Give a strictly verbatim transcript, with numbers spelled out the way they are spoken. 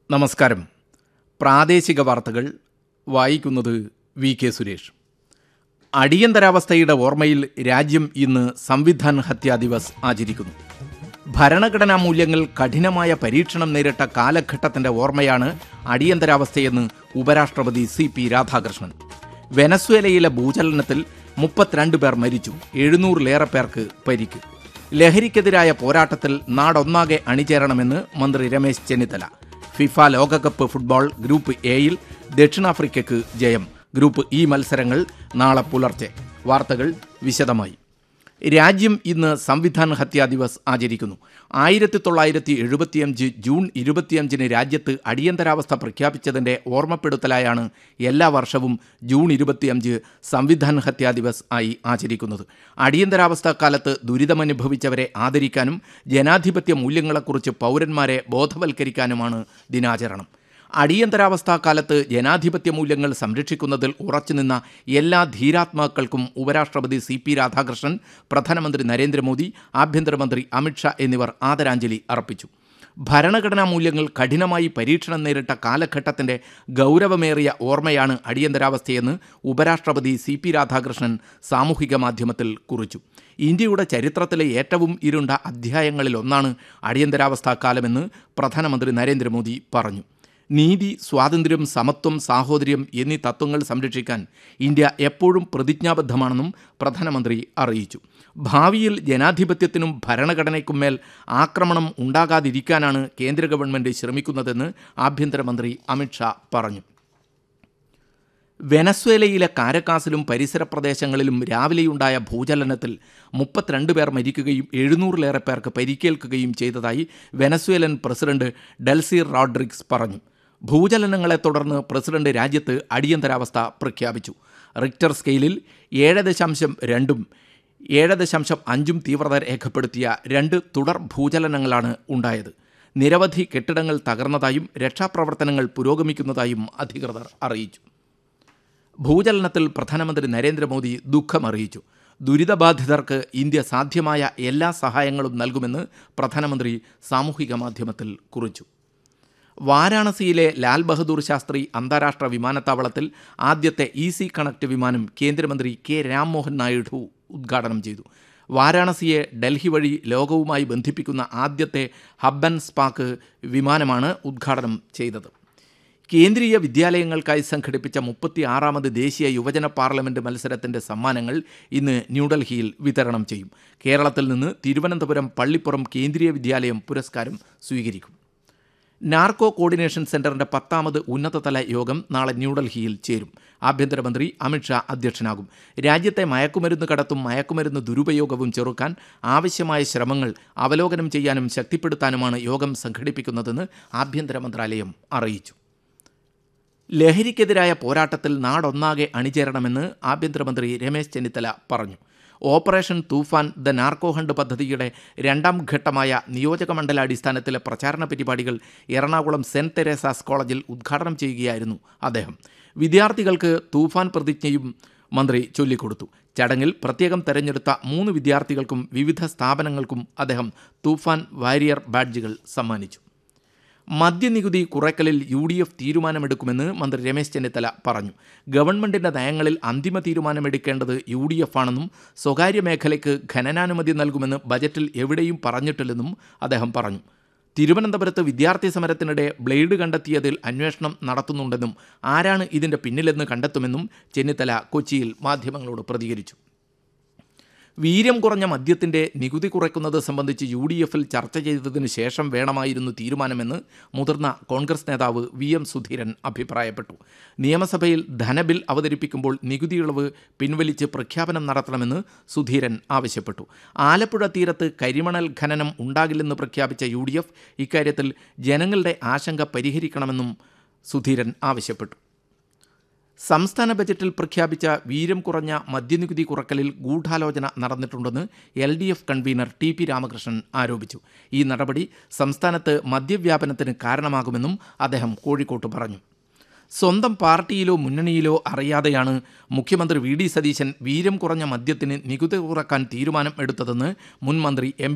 നമസ്കാരം. പ്രാദേശിക വാർത്തകൾ വായിക്കുന്നത് വി കെ സുരേഷ്. അടിയന്തരാവസ്ഥയുടെ ഓർമ്മയിൽ രാജ്യം ഇന്ന് സംവിധാൻ ഹത്യാ ദിവസ് ആചരിക്കുന്നു. ഭരണഘടനാ മൂല്യങ്ങൾ കഠിനമായ പരീക്ഷണം നേരിട്ട കാലഘട്ടത്തിന്റെ ഓർമ്മയാണ് അടിയന്തരാവസ്ഥയെന്ന് ഉപരാഷ്ട്രപതി സി പി രാധാകൃഷ്ണൻ. വെനസ്വേലയിലെ ഭൂചലനത്തിൽ മുപ്പത്തിരണ്ട് പേർ മരിച്ചു, എഴുന്നൂറിലേറെ പേർക്ക് പരിക്ക്. ലഹരിക്കെതിരായ പോരാട്ടത്തിൽ നാടൊന്നാകെ അണിചേരണമെന്ന് മന്ത്രി രമേശ് ചെന്നിത്തല. ഫിഫ ലോകകപ്പ് ഫുട്ബോൾ ഗ്രൂപ്പ് എയിൽ ദക്ഷിണാഫ്രിക്കയ്ക്ക് ജയം. ഗ്രൂപ്പ് ഇ മത്സരങ്ങൾ നാളെ പുലർച്ചെ. വാർത്തകൾ വിശദമായി. രാജ്യം ഇന്ന് സംവിധാൻ ഹത്യാ ദിവസ് ആചരിക്കുന്നു. ആയിരത്തി തൊള്ളായിരത്തി എഴുപത്തിയഞ്ച് ജൂൺ ഇരുപത്തിയഞ്ചിന് രാജ്യത്ത് അടിയന്തരാവസ്ഥ പ്രഖ്യാപിച്ചതിൻ്റെ ഓർമ്മപ്പെടുത്തലായാണ് എല്ലാ വർഷവും ജൂൺ ഇരുപത്തിയഞ്ച് സംവിധാൻ ഹത്യാ ദിവസ് ആയി ആചരിക്കുന്നത്. അടിയന്തരാവസ്ഥ കാലത്ത് ദുരിതമനുഭവിച്ചവരെ ആദരിക്കാനും ജനാധിപത്യ മൂല്യങ്ങളെക്കുറിച്ച് പൗരന്മാരെ ബോധവൽക്കരിക്കാനുമാണ് ദിനാചരണം. അടിയന്തരാവസ്ഥാ കാലത്ത് ജനാധിപത്യ മൂല്യങ്ങൾ സംരക്ഷിക്കുന്നതിൽ ഉറച്ചുനിന്ന എല്ലാ ധീരാത്മാക്കൾക്കും ഉപരാഷ്ട്രപതി സി പി രാധാകൃഷ്ണൻ, പ്രധാനമന്ത്രി നരേന്ദ്രമോദി, ആഭ്യന്തരമന്ത്രി അമിത്ഷാ എന്നിവർ ആദരാഞ്ജലി അർപ്പിച്ചു. ഭരണഘടനാ മൂല്യങ്ങൾ കഠിനമായി പരീക്ഷണം നേരിട്ട കാലഘട്ടത്തിൻ്റെ ഗൗരവമേറിയ ഓർമ്മയാണ് അടിയന്തരാവസ്ഥയെന്ന് ഉപരാഷ്ട്രപതി സി പി രാധാകൃഷ്ണൻ സാമൂഹിക മാധ്യമത്തിൽ കുറിച്ചു. ഇന്ത്യയുടെ ചരിത്രത്തിലെ ഏറ്റവും ഇരുണ്ട അധ്യായങ്ങളിലൊന്നാണ് അടിയന്തരാവസ്ഥാ കാലമെന്ന് പ്രധാനമന്ത്രി നരേന്ദ്രമോദി പറഞ്ഞു. നീതി, സ്വാതന്ത്ര്യം, സമത്വം, സാഹോദര്യം എന്നീ തത്വങ്ങൾ സംരക്ഷിക്കാൻ ഇന്ത്യ എപ്പോഴും പ്രതിജ്ഞാബദ്ധമാണെന്നും പ്രധാനമന്ത്രി അറിയിച്ചു. ഭാവിയിൽ ജനാധിപത്യത്തിനും ഭരണഘടനയ്ക്കും മേൽ ആക്രമണം ഉണ്ടാകാതിരിക്കാനാണ് കേന്ദ്ര ഗവൺമെൻറ് ശ്രമിക്കുന്നതെന്ന് ആഭ്യന്തരമന്ത്രി അമിത്ഷാ പറഞ്ഞു. വെനസ്വേലയിലെ കാരക്കാസിലും പരിസര പ്രദേശങ്ങളിലും രാവിലെയുണ്ടായ ഭൂചലനത്തിൽ മുപ്പത്തിരണ്ട് പേർ മരിക്കുകയും എഴുന്നൂറിലേറെ പേർക്ക് പരിക്കേൽക്കുകയും ചെയ്തതായി വെനസ്വേലൻ പ്രസിഡന്റ് ഡെൽസി റോഡ്രിഗ്സ് പറഞ്ഞു. ഭൂചലനങ്ങളെ തുടർന്ന് പ്രസിഡന്റ് രാജ്യത്ത് അടിയന്തരാവസ്ഥ പ്രഖ്യാപിച്ചു. റിക്ടർ സ്കെയിലിൽ ഏഴ് ദശാംശം രണ്ടും ഏഴ് ദശാംശം അഞ്ചും തീവ്രത രേഖപ്പെടുത്തിയ രണ്ട് തുടർ ഭൂചലനങ്ങളാണ് ഉണ്ടായത്. നിരവധി കെട്ടിടങ്ങൾ തകർന്നതായും രക്ഷാപ്രവർത്തനങ്ങൾ പുരോഗമിക്കുന്നതായും അധികൃതർ അറിയിച്ചു. ഭൂചലനത്തിൽ പ്രധാനമന്ത്രി നരേന്ദ്രമോദി ദുഃഖമറിയിച്ചു. ദുരിതബാധിതർക്ക് ഇന്ത്യ സാധ്യമായ എല്ലാ സഹായങ്ങളും നൽകുമെന്ന് പ്രധാനമന്ത്രി സാമൂഹിക മാധ്യമത്തിൽ കുറിച്ചു. വാരാണസിയിലെ ലാൽ ബഹദൂർ ശാസ്ത്രി അന്താരാഷ്ട്ര വിമാനത്താവളത്തിൽ ആദ്യത്തെ ഈസി കണക്ട് വിമാനം കേന്ദ്രമന്ത്രി കെ രാംമോഹൻ നായിഡു ഉദ്ഘാടനം ചെയ്തു. വാരാണസിയെ ഡൽഹി വഴി ലോകവുമായി ബന്ധിപ്പിക്കുന്ന ആദ്യത്തെ ഹബ് ആൻഡ് സ്പാക്ക് വിമാനമാണ് ഉദ്ഘാടനം ചെയ്തത്. കേന്ദ്രീയ വിദ്യാലയങ്ങൾക്കായി സംഘടിപ്പിച്ച മുപ്പത്തി ആറാമത് ദേശീയ യുവജന പാർലമെൻറ്റ് മത്സരത്തിൻ്റെ സമ്മാനങ്ങൾ ഇന്ന് ന്യൂഡൽഹിയിൽ വിതരണം ചെയ്യും. കേരളത്തിൽ നിന്ന് തിരുവനന്തപുരം പള്ളിപ്പുറം കേന്ദ്രീയ വിദ്യാലയം പുരസ്കാരം സ്വീകരിക്കും. നാർക്കോ കോർഡിനേഷൻ സെൻ്ററിൻ്റെ പത്താമത് ഉന്നതതല യോഗം നാളെ ന്യൂഡൽഹിയിൽ ചേരും. ആഭ്യന്തരമന്ത്രി അമിത്ഷാ അധ്യക്ഷനാകും. രാജ്യത്തെ മയക്കുമരുന്ന് കടത്തും മയക്കുമരുന്ന് ദുരുപയോഗവും ചെറുക്കാൻ ആവശ്യമായ ശ്രമങ്ങൾ അവലോകനം ചെയ്യാനും ശക്തിപ്പെടുത്താനുമാണ് യോഗം സംഘടിപ്പിക്കുന്നതെന്ന് ആഭ്യന്തര മന്ത്രാലയം അറിയിച്ചു. ലഹരിക്കെതിരായ പോരാട്ടത്തിൽ നാടൊന്നാകെ അണിചേരണമെന്ന് ആഭ്യന്തരമന്ത്രി രമേശ് ചെന്നിത്തല പറഞ്ഞു. Operation Toofan the narco hunt പദ്ധതിയുടെ രണ്ടാം ഘട്ടമായ നിയോജക മണ്ഡലാടിസ്ഥാനത്തിലെ പ്രചാരണ പരിപാടികൾ എറണാകുളം സെൻറ്റ് തെരേസാസ് കോളേജിൽ ഉദ്ഘാടനം ചെയ്യുകയായിരുന്നു അദ്ദേഹം. വിദ്യാർത്ഥികൾക്ക് തൂഫാൻ പ്രതിജ്ഞയും മന്ത്രി ചൊല്ലിക്കൊടുത്തു. ചടങ്ങിൽ പ്രത്യേകം തെരഞ്ഞെടുത്ത മൂന്ന് വിദ്യാർത്ഥികൾക്കും വിവിധ സ്ഥാപനങ്ങൾക്കും അദ്ദേഹം തൂഫാൻ വാരിയർ ബാഡ്ജുകൾ സമ്മാനിച്ചു. മദ്യനികുതി കുറയ്ക്കലിൽ യു ഡി എഫ് തീരുമാനമെടുക്കുമെന്ന് മന്ത്രി രമേശ് ചെന്നിത്തല പറഞ്ഞു. ഗവൺമെൻറ്റിൻ്റെ നയങ്ങളിൽ അന്തിമ തീരുമാനമെടുക്കേണ്ടത് യു ഡി എഫ് ആണെന്നും സ്വകാര്യ മേഖലയ്ക്ക് ഖനനാനുമതി നൽകുമെന്ന് ബജറ്റിൽ എവിടെയും പറഞ്ഞിട്ടില്ലെന്നും അദ്ദേഹം പറഞ്ഞു. തിരുവനന്തപുരത്ത് വിദ്യാർത്ഥി സമരത്തിനിടെ ബ്ലേഡ് കണ്ടെത്തിയതിൽ അന്വേഷണം നടത്തുന്നുണ്ടെന്നും ആരാണ് ഇതിൻ്റെ പിന്നിലെന്ന് കണ്ടെത്തുമെന്നും ചെന്നിത്തല കൊച്ചിയിൽ മാധ്യമങ്ങളോട് പ്രതികരിച്ചു. വീര്യം കുറഞ്ഞ മദ്യത്തിൻ്റെ നികുതി കുറയ്ക്കുന്നത് സംബന്ധിച്ച് യു ഡി എഫിൽ ചർച്ച ചെയ്തതിനു ശേഷം വേണമായിരുന്നു തീരുമാനമെന്ന് മുതിർന്ന കോൺഗ്രസ് നേതാവ് വി എം സുധീരൻ അഭിപ്രായപ്പെട്ടു. നിയമസഭയിൽ ധനബിൽ അവതരിപ്പിക്കുമ്പോൾ നികുതി ഇളവ് പിൻവലിച്ച് പ്രഖ്യാപനം നടത്തണമെന്ന് സുധീരൻ ആവശ്യപ്പെട്ടു. ആലപ്പുഴ തീരത്ത് കരിമണൽ ഖനനം ഉണ്ടാകില്ലെന്ന് പ്രഖ്യാപിച്ച യു ഡി എഫ് ഇക്കാര്യത്തിൽ ജനങ്ങളുടെ ആശങ്ക പരിഹരിക്കണമെന്നും സുധീരൻ ആവശ്യപ്പെട്ടു. സംസ്ഥാന ബജറ്റിൽ പ്രഖ്യാപിച്ച വീര്യം കുറഞ്ഞ മദ്യനികുതി കുറക്കലിൽ ഗൂഢാലോചന നടന്നിട്ടുണ്ടെന്ന് L D F convener T P Ramakrishnan ആരോപിച്ചു. ഈ നടപടി സംസ്ഥാനത്ത് മദ്യവ്യാപനത്തിന് കാരണമാകുമെന്നും അദ്ദേഹം കോഴിക്കോട്ട് പറഞ്ഞു. സ്വന്തം പാർട്ടിയിലോ മുന്നണിയിലോ അറിയാതെയാണ് മുഖ്യമന്ത്രി വി ഡി സതീശൻ വീര്യം കുറഞ്ഞ മദ്യത്തിന് നികുതി കുറക്കാൻ തീരുമാനം എടുത്തതെന്ന് മുൻ മന്ത്രി എം